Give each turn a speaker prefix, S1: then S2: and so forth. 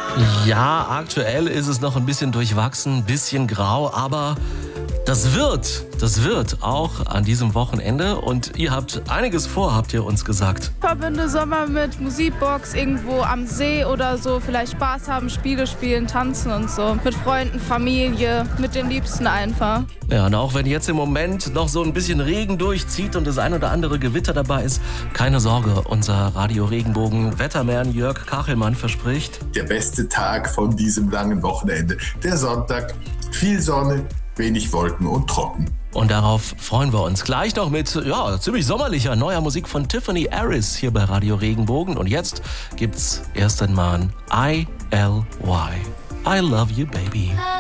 S1: Ja, aktuell ist es noch ein bisschen durchwachsen, ein bisschen grau, aber das wird auch an diesem Wochenende und ihr habt einiges vor, habt ihr uns gesagt.
S2: Ich verbinde Sommer mit Musikbox, irgendwo am See oder so, vielleicht Spaß haben, Spiele spielen, tanzen und so. Mit Freunden, Familie, mit den Liebsten einfach.
S1: Ja, und auch wenn jetzt im Moment noch so ein bisschen Regen durchzieht und das ein oder andere Gewitter dabei ist, keine Sorge, unser Radio Regenbogen Wettermann Jörg Kachelmann verspricht:
S3: Der beste Tag von diesem langen Wochenende, der Sonntag. Viel Sonne, wenig Wolken und trocken.
S1: Und darauf freuen wir uns gleich noch mit, ziemlich sommerlicher neuer Musik von Tiffany Harris hier bei Radio Regenbogen. Und jetzt gibt's erst einmal I-L-Y. I love you, baby.